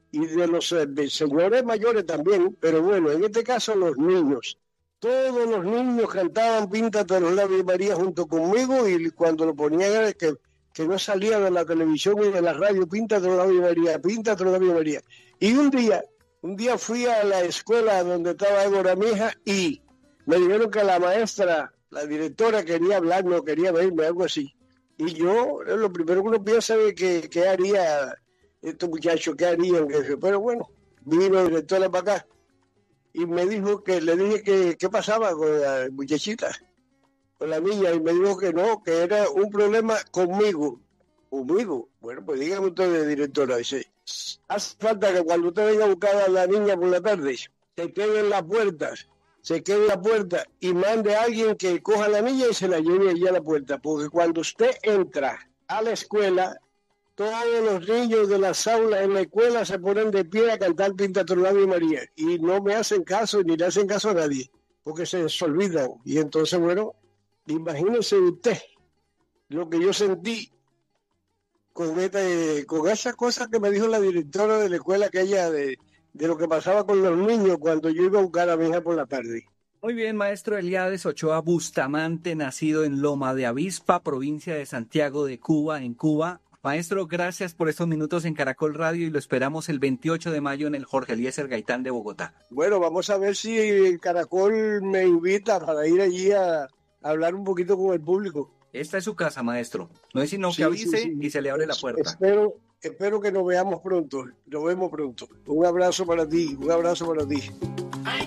y de los de señores mayores también, pero bueno, en este caso los niños. Todos los niños cantaban Píntate los labios María junto conmigo y cuando lo ponían era que no salía de la televisión y de la radio, Píntate los labios María, Píntate los labios María. Y un día fui a la escuela donde estaba Égora, mi hija, y me dijeron que la maestra, la directora quería hablar, no quería verme, algo así. Y yo, lo primero que uno piensa es que qué haría estos muchachos, qué harían, pero bueno, vino la directora para acá y me dijo le dije que qué pasaba con la muchachita, con la niña, y me dijo que no, que era un problema conmigo. Conmigo. Bueno, pues dígame usted, directora, dice, hace falta que cuando usted venga a buscar a la niña por la tarde, se quede en la puerta y mande a alguien que coja a la niña y se la lleve allí a la puerta, porque cuando usted entra a la escuela, todos los niños de las aulas en la escuela se ponen de pie a cantar Píntate los labios María y no me hacen caso ni le hacen caso a nadie porque se olvidan. Y entonces, bueno, imagínense usted lo que yo sentí con esas cosas que me dijo la directora de la escuela aquella de lo que pasaba con los niños cuando yo iba a buscar a mi hija por la tarde. Muy bien, maestro Eliades Ochoa Bustamante, nacido en Loma de Avispa, provincia de Santiago de Cuba, en Cuba. Maestro, gracias por estos minutos en Caracol Radio y lo esperamos el 28 de mayo en el Jorge Eliezer Gaitán de Bogotá. Bueno, vamos a ver si el Caracol me invita para ir allí a hablar un poquito con el público. Esta es su casa, maestro. No es sino que avise y se le abre la puerta. Espero que nos veamos pronto. Nos vemos pronto. Un abrazo para ti.